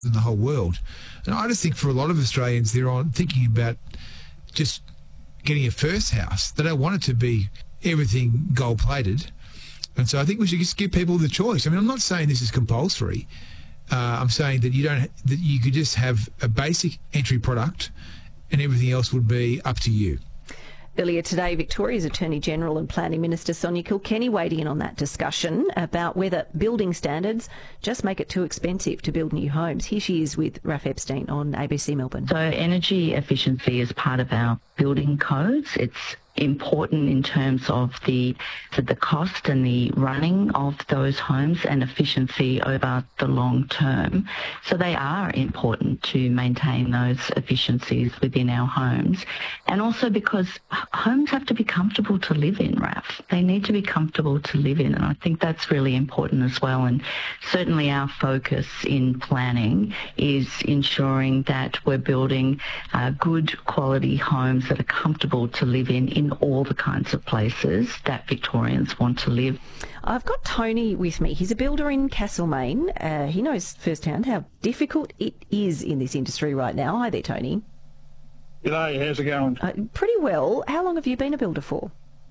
in the whole world. And I just think for a lot of Australians, they're on thinking about just getting a first house. They don't want it to be everything gold-plated. And so I think we should just give people the choice. I mean, I'm not saying this is compulsory. I'm saying that you could just have a basic entry product and everything else would be up to you. Earlier today, Victoria's Attorney-General and Planning Minister Sonia Kilkenny weighed in on that discussion about whether building standards just make it too expensive to build new homes. Here she is with Raf Epstein on ABC Melbourne. So energy efficiency is part of our building codes. It's important in terms of the cost and the running of those homes and efficiency over the long term. So they are important to maintain those efficiencies within our homes. And also because homes have to be comfortable to live in, Raf. They need to be comfortable to live in, and I think that's really important as well. And certainly our focus in planning is ensuring that we're building good quality homes that are comfortable to live in all the kinds of places that Victorians want to live. I've got Tony with me. He's a builder in Castlemaine. He knows firsthand how difficult it is in this industry right now. Hi there, Tony. G'day, how's it going? Pretty well. How long have you been a builder for?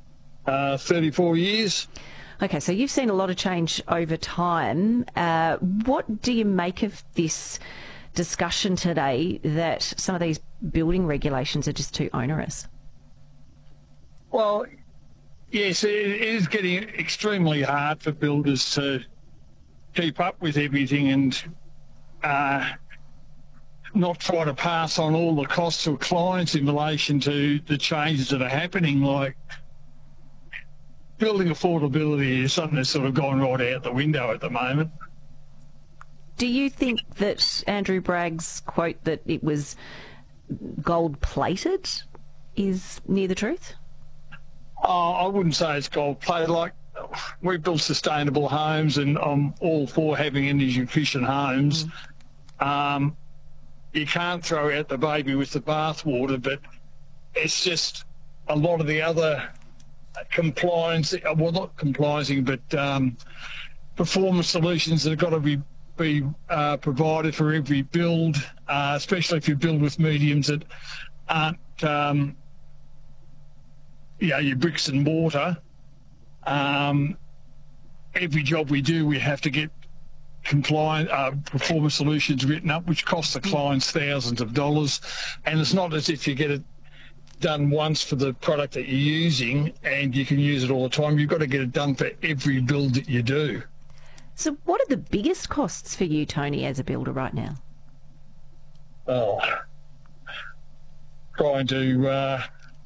34 years. Okay, so you've seen a lot of change over time. What do you make of this discussion today that some of these building regulations are just too onerous? Well, yes, it is getting extremely hard for builders to keep up with everything and not try to pass on all the costs to clients in relation to the changes that are happening. Like, building affordability is something that's sort of gone right out the window at the moment. Do you think that Andrew Bragg's quote that it was gold-plated is near the truth? I wouldn't say it's gold-plated. Like, we build sustainable homes, and I'm all for having energy-efficient homes. You can't throw out the baby with the bathwater, but it's just a lot of the other compliance, well, not compliancing, but performance solutions that have got to be provided for every build, especially if you build with mediums that aren't your bricks and mortar. Every job we do, we have to get compliant performance solutions written up, which costs the clients thousands of dollars. And it's not as if you get it done once for the product that you're using and you can use it all the time. You've got to get it done for every build that you do. So what are the biggest costs for you, Tony, as a builder right now? Oh, trying to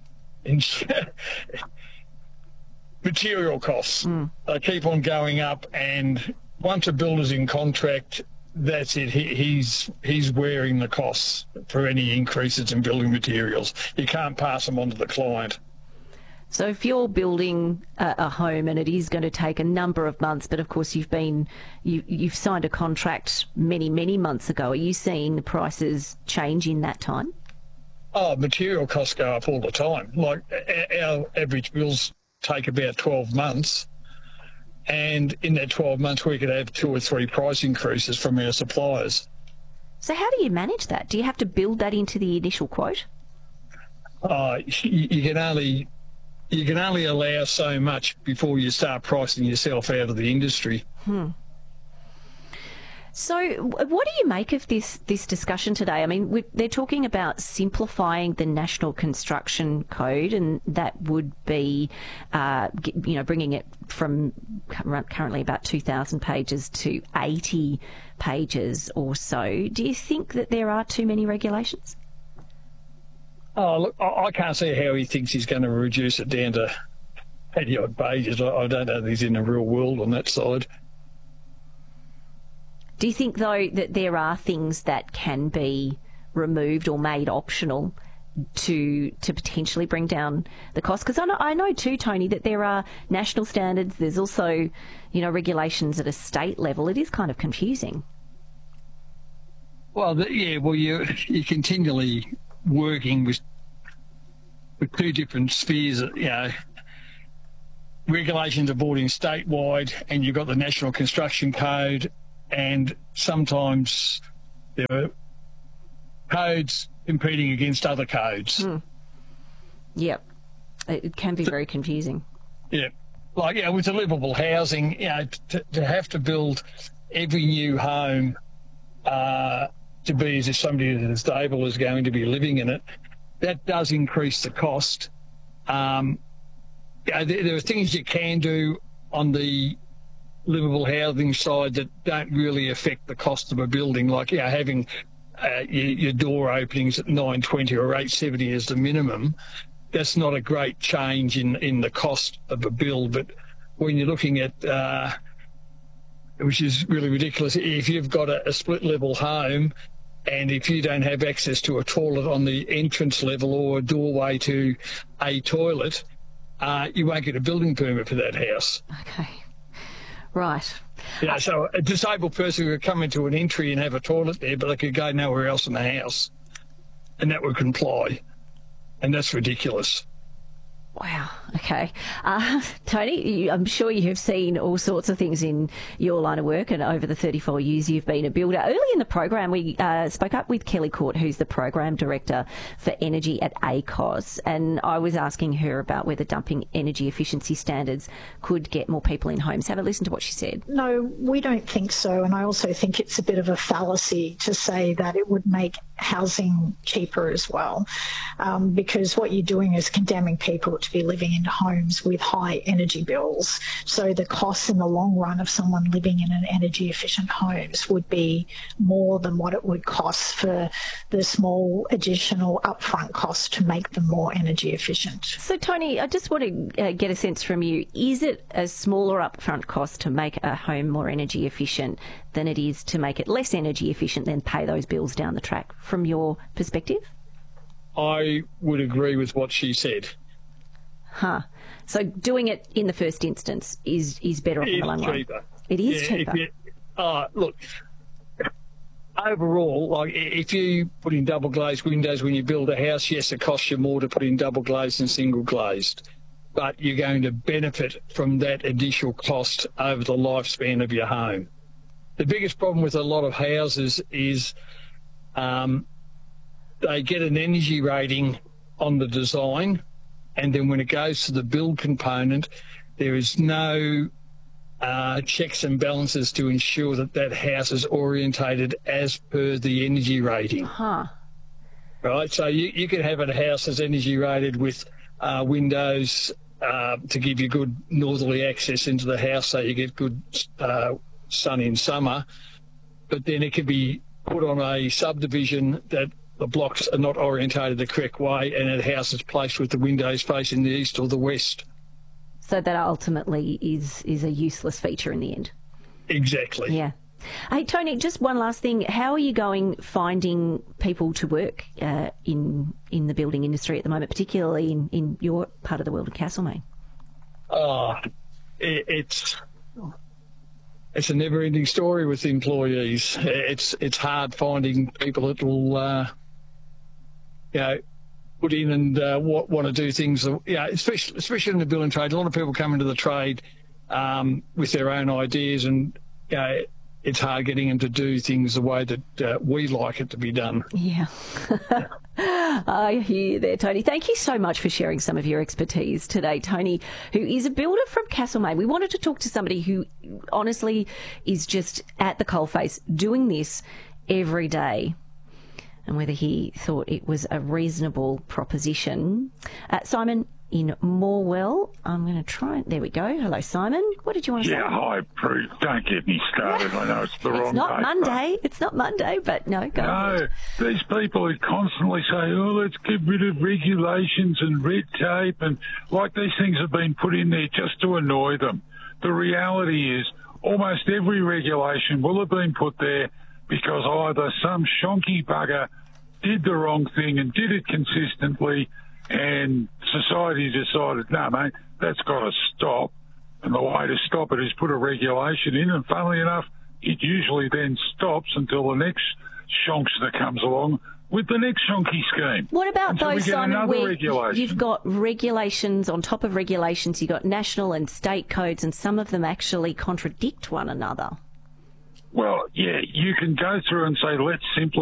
material costs. They keep on going up, and once a builder's in contract, that's it. He's wearing the costs for any increases in building materials. You can't pass them on to the client. So if you're building a home and it is going to take a number of months, but of course you've signed a contract many months ago, are you seeing the prices change in that time? Oh, material costs go up all the time. Like, our average bills take about 12 months. And in that 12 months, we could have 2 or 3 price increases from our suppliers. So how do you manage that? Do you have to build that into the initial quote? You can only allow so much before you start pricing yourself out of the industry. So what do you make of this discussion today? I mean, they're talking about simplifying the National Construction Code, and that would be, bringing it from currently about 2,000 pages to 80 pages or so. Do you think that there are too many regulations? Oh, look, I can't see how he thinks he's going to reduce it down to 80-odd pages. I don't know that he's in the real world on that side. Do you think, though, that there are things that can be removed or made optional to potentially bring down the cost? Because I know too, Tony, that there are national standards. There's also, regulations at a state level. It is kind of confusing. Well, you're continually working with two different spheres. Regulations are brought in statewide, and you've got the National Construction Code. And sometimes there are codes competing against other codes. Yep. It can be very confusing. Yeah. Like, with the livable housing, to have to build every new home to be as if somebody that is stable is going to be living in it, that does increase the cost. There are things you can do on the livable housing side that don't really affect the cost of a building, like having your door openings at 920 or 870 as the minimum. That's not a great change in the cost of a build. But when you're looking at, which is really ridiculous, if you've got a split level home and if you don't have access to a toilet on the entrance level or a doorway to a toilet, you won't get a building permit for that house. Okay. Right. So a disabled person could come into an entry and have a toilet there, but they could go nowhere else in the house, and that would comply. And that's ridiculous. Wow. Okay. Tony, I'm sure you have seen all sorts of things in your line of work and over the 34 years you've been a builder. Early in the program, we spoke up with Kelly Court, who's the Program Director for Energy at ACOS, and I was asking her about whether dumping energy efficiency standards could get more people in homes. Have a listen to what she said. No, we don't think so, and I also think it's a bit of a fallacy to say that it would make housing cheaper as well, because what you're doing is condemning people to be living in homes with high energy bills. So the costs in the long run of someone living in an energy efficient homes would be more than what it would cost for the small additional upfront cost to make them more energy efficient. So Tony, I just want to get a sense from you, is it a smaller upfront cost to make a home more energy efficient than it is to make it less energy efficient, then pay those bills down the track, from your perspective? I would agree with what she said. So doing it in the first instance is better off in the long run. It is cheaper. Look, overall, like if you put in double glazed windows when you build a house, yes, it costs you more to put in double glazed than single glazed, but you're going to benefit from that additional cost over the lifespan of your home. The biggest problem with a lot of houses is they get an energy rating on the design, and then when it goes to the build component, there is no checks and balances to ensure that that house is orientated as per the energy rating. Right, so you could have a house that's energy rated with windows to give you good northerly access into the house, so you get good sun in summer, but then it could be put on a subdivision that the blocks are not orientated the correct way, and a house is placed with the windows facing the east or the west. So that ultimately is a useless feature in the end. Exactly. Yeah. Hey, Tony, just one last thing. How are you going finding people to work in the building industry at the moment, particularly in your part of the world in Castlemaine? It's a never-ending story with employees. It's hard finding people that will, put in and want to do things. Especially in the building trade, a lot of people come into the trade with their own ideas, and it's hard getting them to do things the way that we like it to be done. Yeah. I hear you there, Tony. Thank you so much for sharing some of your expertise today, Tony, who is a builder from Castlemaine. We wanted to talk to somebody who honestly is just at the coalface doing this every day, and whether he thought it was a reasonable proposition. Simon in Morwell, I'm going to try it. There we go. Hello, Simon. What did you want to say? Yeah, hi, Prue. Don't get me started. I know it's the wrong day. It's not Monday. It's not Monday, but no, go on. No, these people who constantly say, let's get rid of regulations and red tape, and like these things have been put in there just to annoy them. The reality is almost every regulation will have been put there because either some shonky bugger did the wrong thing and did it consistently, and society decided, no, mate, that's got to stop. And the way to stop it is put a regulation in, and funnily enough, it usually then stops until the next shonkster comes along with the next shonky scheme. What about those, Simon, where regulation. You've got regulations on top of regulations, you've got national and state codes, and some of them actually contradict one another? Well, yeah, you can go through and say, let's simplify